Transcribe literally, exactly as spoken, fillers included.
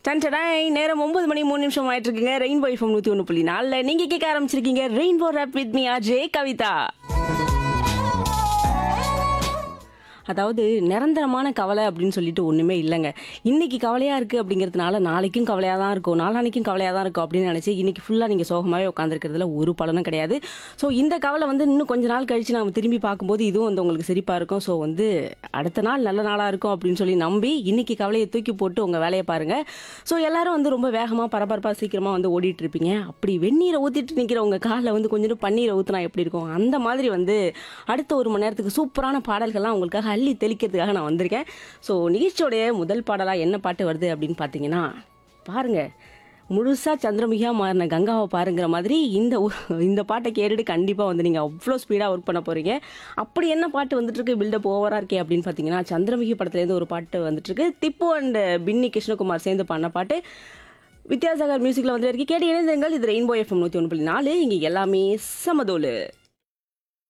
டன்டடாய் நேரம் ஒன்பது மணி மூணு நிமிஷம் ஆயிட்டு இருக்குங்க. ரெயின்போ எஃப்எம் நூற்றி ஒன்று புள்ளி நாலில் நீங்கள் கேட்க ஆரம்பிச்சிருக்கீங்க rainbow rape with me RJ Kavitha. அதாவது நிரந்தரமான கவலை அப்படின்னு சொல்லிட்டு ஒன்றுமே இல்லைங்க. இன்றைக்கி கவலையாக இருக்குது அப்படிங்கிறதுனால நாளைக்கும் கவலையாக தான் இருக்கும், நாளானைக்கும் கவலையாக தான் இருக்கும் அப்படின்னு நினச்சி இன்றைக்கி ஃபுல்லாக நீங்கள் சோகமாகவே உட்காந்துருக்கிறதுல ஒரு பலனும் கிடையாது. ஸோ இந்த கவலை வந்து இன்னும் கொஞ்ச நாள் கழித்து நம்ம திரும்பி பார்க்கும்போது இதுவும் வந்து உங்களுக்கு சிரிப்பாக இருக்கும். ஸோ வந்து அடுத்த நாள் நல்ல நாளாக இருக்கும் அப்படின்னு சொல்லி நம்பி இன்றைக்கி கவலையை தூக்கி போட்டு உங்கள் வேலையை பாருங்கள். ஸோ எல்லோரும் வந்து ரொம்ப வேகமாக பரபரப்பாக சீக்கிரமாக வந்து ஓடிட்டு இருப்பீங்க. அப்படி வெந்நீரை ஊற்றிட்டு நிற்கிற உங்கள் காலில் வந்து கொஞ்சம் பன்னீரை ஊற்றினா எப்படி இருக்கும், அந்த மாதிரி வந்து அடுத்த ஒரு மணி நேரத்துக்கு சூப்பரான பாடல்கள்லாம் உங்களுக்காக அள்ளி தெளிக்கிறதுக்காக நான் வந்திருக்கேன். ஸோ நிகழ்ச்சியோடைய முதல் பாடலாக என்ன பாட்டு வருது அப்படின்னு பார்த்தீங்கன்னா, பாருங்கள், முழுசாக சந்திரமுகியாக மாறின கங்காவை பாருங்கிற மாதிரி இந்த இந்த பாட்டை கேட்டுட்டு கண்டிப்பாக வந்து நீங்கள் அவ்வளோ ஸ்பீடாக ஒர்க் பண்ண போகிறீங்க. அப்படி என்ன பாட்டு வந்துட்டுருக்கு, பில்டப் ஓவராக இருக்கே அப்படின்னு பார்த்தீங்கன்னா, சந்திரமுகி படத்துலேருந்து ஒரு பாட்டு வந்துட்டுருக்கு. திப்பு அண்ட் பின்னி கிருஷ்ணகுமார் சேர்ந்து பண்ண பாட்டு. வித்யாசாகர் மியூசிக்கில் வந்து இருக்கு. கேட்டு இணைந்தங்கள். இது ரெயின்போ எஃப்எம் நூற்றி ஒன்று புள்ளி நாலு. இங்கே எல்லாமே சமதோலு.